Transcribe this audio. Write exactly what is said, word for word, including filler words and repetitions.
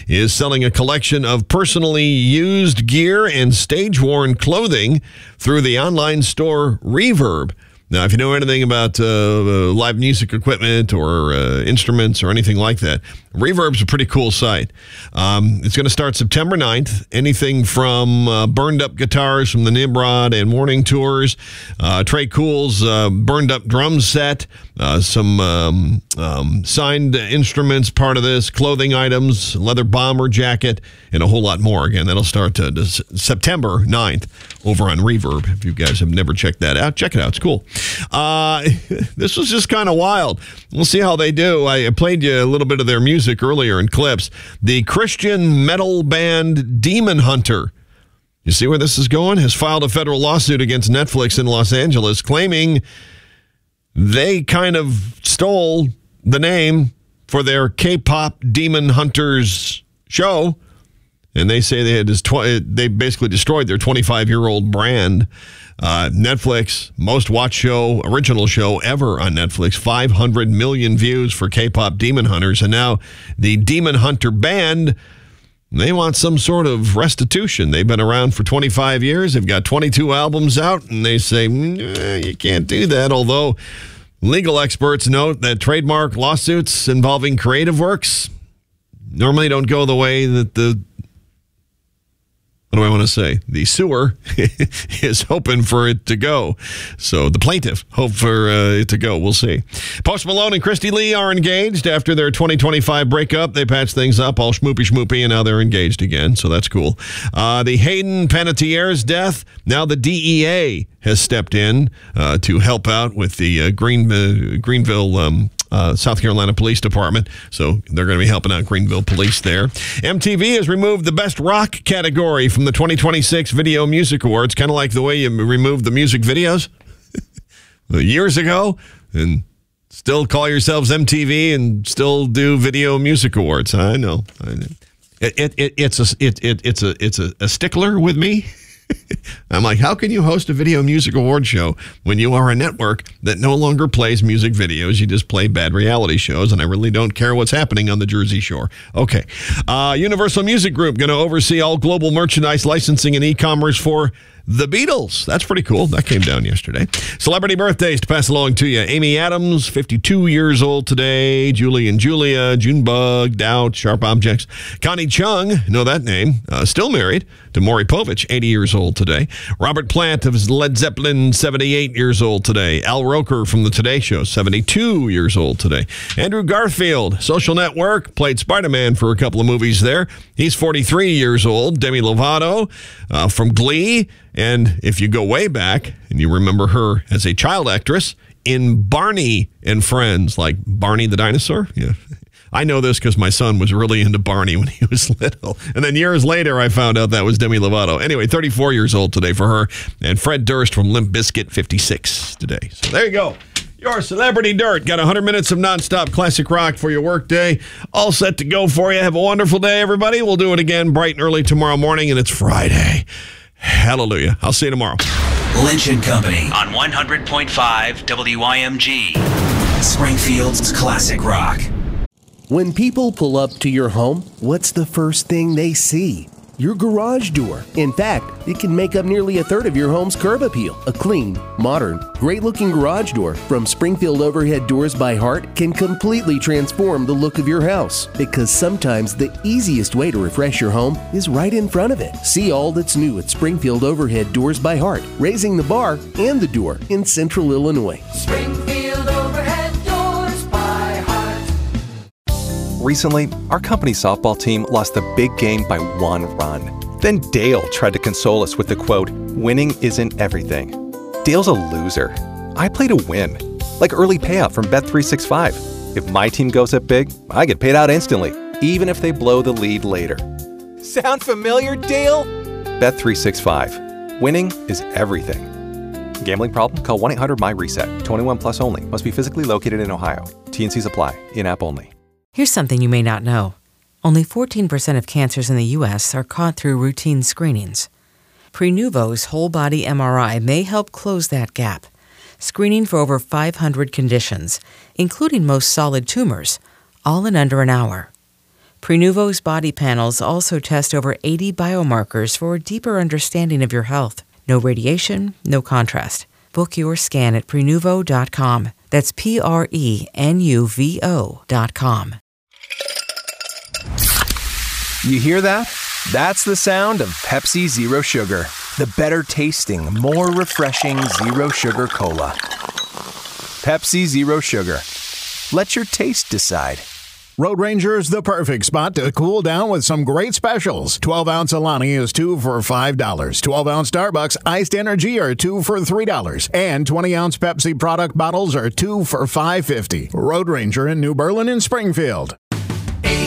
is selling a collection of personally used gear and stage-worn clothing through the online store Reverb. Now, if you know anything about uh, live music equipment or uh, instruments or anything like that, Reverb's a pretty cool site. Um, it's going to start September ninth. Anything from uh, burned-up guitars from the Nimrod and Morning Tours, uh, Trey Cool's uh, burned-up drum set, uh, some um, um, signed instruments, part of this, clothing items, leather bomber jacket, and a whole lot more. Again, that'll start uh, September ninth over on Reverb. If you guys have never checked that out, check it out. It's cool. Uh, this was just kind of wild. We'll see how they do. I played you a little bit of their music earlier in clips. The Christian metal band Demon Hunter, you see where this is going, has filed a federal lawsuit against Netflix in Los Angeles, claiming they kind of stole the name for their K-pop Demon Hunters show. And they say they had tw- they basically destroyed their twenty-five-year-old brand. Uh, Netflix, most watched show, original show ever on Netflix, five hundred million views for K-pop Demon Hunters. And now the Demon Hunter band, they want some sort of restitution. They've been around for twenty-five years. They've got twenty-two albums out, and they say, mm, you can't do that. Although legal experts note that trademark lawsuits involving creative works normally don't go the way that the What do I want to say? The suer is hoping for it to go. So the plaintiff hope for uh, it to go. We'll see. Post Malone and Christy Lee are engaged after their twenty twenty-five breakup. They patched things up, all schmoopy schmoopy, and now they're engaged again. So that's cool. Uh, the Hayden Panettiere's death. Now the D E A has stepped in uh, to help out with the uh, Green uh, Greenville. Um, Uh, South Carolina Police Department. So they're going to be helping out Greenville Police there. M T V has removed the Best Rock category from the twenty twenty-six Video Music Awards, kind of like the way you removed the music videos years ago, and still call yourselves M T V and still do Video Music Awards. I know. I know. It, it, it, it's a, it, it, it's a, it's a, a stickler with me. I'm like, how can you host a Video Music Award show when you are a network that no longer plays music videos? You just play bad reality shows, and I really don't care what's happening on the Jersey Shore. Okay. Uh, Universal Music Group going to oversee all global merchandise licensing and e-commerce for the Beatles. That's pretty cool. That came down yesterday. Celebrity birthdays to pass along to you. Amy Adams, fifty-two years old today. Julie and Julia, Junebug, Doubt, Sharp Objects. Connie Chung, know that name, uh, still married to Maury Povich, eighty years old today. Robert Plant of Led Zeppelin, seventy-eight years old today. Al Roker from the Today Show, seventy-two years old today. Andrew Garfield, Social Network, played Spider-Man for a couple of movies there. He's forty-three years old. Demi Lovato uh, from Glee. And if you go way back and you remember her as a child actress in Barney and Friends, like Barney the dinosaur. Yeah. I know this because my son was really into Barney when he was little. And then years later, I found out that was Demi Lovato. Anyway, thirty-four years old today for her. And Fred Durst from Limp Bizkit, fifty-six today. So there you go. Your Celebrity Dirt. Got one hundred minutes of nonstop classic rock for your workday. All set to go for you. Have a wonderful day, everybody. We'll do it again bright and early tomorrow morning, and it's Friday. Hallelujah. I'll see you tomorrow. Lynch and Company on one hundred point five W I M G. Springfield's classic rock. When people pull up to your home, what's the first thing they see? Your garage door. In fact, it can make up nearly a third of your home's curb appeal. A clean, modern, great-looking garage door from Springfield Overhead Doors by Heart can completely transform the look of your house. Because sometimes the easiest way to refresh your home is right in front of it. See all that's new at Springfield Overhead Doors by Heart, raising the bar and the door in Central Illinois. Springfield Overhead Doors by Heart. Recently, our company softball team lost the big game by one run. Then Dale tried to console us with the quote, "Winning isn't everything." Dale's a loser. I play to win. Like early payout from Bet three sixty-five. If my team goes up big, I get paid out instantly, even if they blow the lead later. Sound familiar, Dale? Bet three sixty-five. Winning is everything. Gambling problem? Call one eight hundred M Y reset. twenty-one plus only. Must be physically located in Ohio. T and Cs apply. In-app only. Here's something you may not know. Only fourteen percent of cancers in the U S are caught through routine screenings. Prenuvo's whole-body M R I may help close that gap, screening for over five hundred conditions, including most solid tumors, all in under an hour. Prenuvo's body panels also test over eighty biomarkers for a deeper understanding of your health. No radiation, no contrast. Book your scan at Prenuvo dot com. That's P R E N U V O dot com. You hear that? That's the sound of Pepsi Zero Sugar. The better tasting, more refreshing Zero Sugar Cola. Pepsi Zero Sugar. Let your taste decide. Road Ranger is the perfect spot to cool down with some great specials. twelve ounce Alani is two for five dollars. twelve ounce Starbucks Iced Energy are two for three dollars. And twenty ounce Pepsi product bottles are two for five dollars and fifty cents. Road Ranger in New Berlin and Springfield.